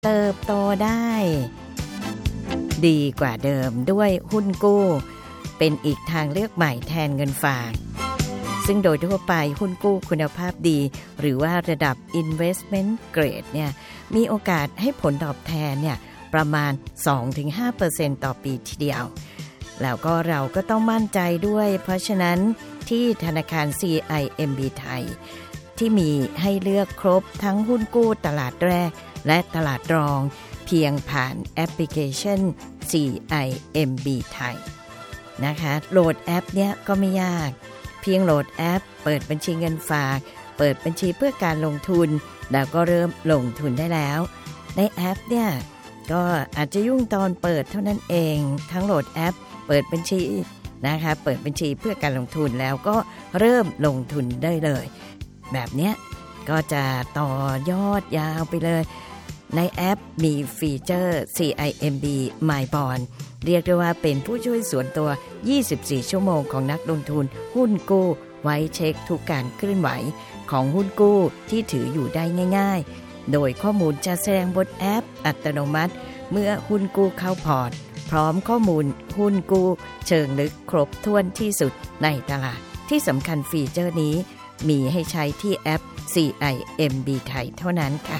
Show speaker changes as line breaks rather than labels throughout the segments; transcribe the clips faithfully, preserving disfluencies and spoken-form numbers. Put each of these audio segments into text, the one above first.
เติบโตได้ดีกว่าเดิมด้วยหุ้นกู้เป็นอีกทางเลือกใหม่แทนเงินฝากซึ่งโดยทั่วไปหุ้นกู้คุณภาพดีหรือว่าระดับ investment grade เนี่ยมีโอกาสให้ผลตอบแทนเนี่ยประมาณ สองถึงห้าเปอร์เซ็นต์ ต่อปีทีเดียวแล้วก็เราก็ต้องมั่นใจด้วยเพราะฉะนั้นที่ธนาคาร ซี ไอ เอ็ม บี ไทยที่มีให้เลือกครบทั้งหุ้นกู้ตลาดแรกและตลาดรองเพียงผ่านแอปพลิเคชัน ซี ไอ เอ็ม บี ไทยนะคะโหลดแอปเนี้ยก็ไม่ยากเพียงโหลดแอปเปิดบัญชีเงินฝากเปิดบัญชีเพื่อการลงทุนแล้วก็เริ่มลงทุนได้แล้วในแอปเนี่ยก็อาจจะยุ่งตอนเปิดเท่านั้นเองทั้งโหลดแอปเปิดบัญชีนะคะเปิดบัญชีเพื่อการลงทุนแล้วก็เริ่มลงทุนได้เลยแบบเนี้ยก็จะต่อยอดยาวไปเลยในแอปมีฟีเจอร์ ซี ไอ เอ็ม บี My Bond เรียกได้ว่าเป็นผู้ช่วยส่วนตัวยี่สิบสี่ชั่วโมงของนักลงทุนหุ้นกู้ไว้เช็คทุกการเคลื่อนไหวของหุ้นกู้ที่ถืออยู่ได้ง่ายๆโดยข้อมูลจะแสดงบนแอปอัตโนมัติเมื่อหุ้นกู้เข้าพอร์ตพร้อมข้อมูลหุ้นกู้เชิงลึกครบถ้วนที่สุดในตลาดที่สำคัญฟีเจอร์นี้มีให้ใช้ที่แอป ซี ไอ เอ็ม บี ไทยเท่านั้นค่ะ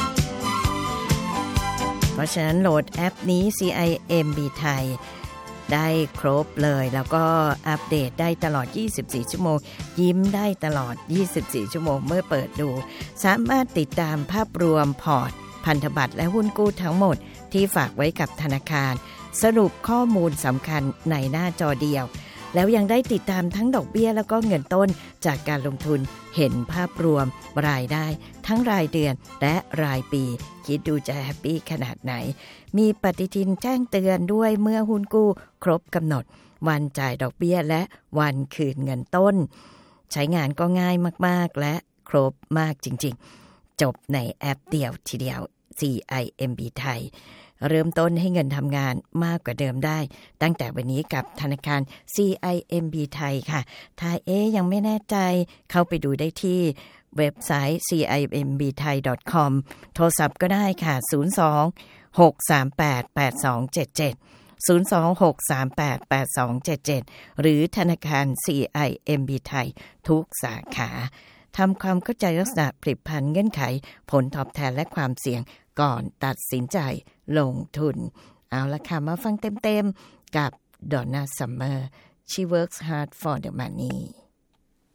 เพราะฉะนั้นโหลดแอปนี้ ซี ไอ เอ็ม บี ไทยได้ครบเลยแล้วก็อัปเดตได้ตลอดยี่สิบสี่ชั่วโมงยิ้มได้ตลอดยี่สิบสี่ชั่วโมงเมื่อเปิดดูสามารถติดตามภาพรวมพอร์ตพันธบัตรและหุ้นกู้ทั้งหมดที่ฝากไว้กับธนาคารสรุปข้อมูลสำคัญในหน้าจอเดียวแล้วยังได้ติดตามทั้งดอกเบี้ยแล้วก็เงินต้นจากการลงทุนเห็นภาพรวมรายได้ทั้งรายเดือนและรายปีคิดดูจะแฮปปี้ขนาดไหนมีปฏิทินแจ้งเตือนด้วยเมื่อหุ้นกู้ครบกำหนดวันจ่ายดอกเบี้ยและวันคืนเงินต้นใช้งานก็ง่ายมากๆและครบมากจริงๆจบในแอปเดียวทีเดียว ซี ไอ เอ็ม บี ไทยเริ่มต้นให้เงินทำงานมากกว่าเดิมได้ตั้งแต่วันนี้กับธนาคาร ซี ไอ เอ็ม บี ไทยค่ะถ้าเอ๊ยังไม่แน่ใจเข้าไปดูได้ที่เว็บไซต์ ซี ไอ เอ็ม บี ไทย ดอท คอม โทรศัพท์ก็ได้ค่ะศูนย์ สอง หก สาม แปด แปด สอง เจ็ด เจ็ด ศูนย์ สอง หก สาม แปด แปด สอง เจ็ด เจ็ดหรือธนาคาร ซี ไอ เอ็ม บี ไทยทุกสาขาทำความเข้าใจลักษณะผลิตภัณฑ์เงื่อนไขผลตอบแทนและความเสี่ยงก่อนตัดสินใจลงทุนเอาละค่ะมาฟังเต็มๆกับ Donna Summer She Works Hard for the Money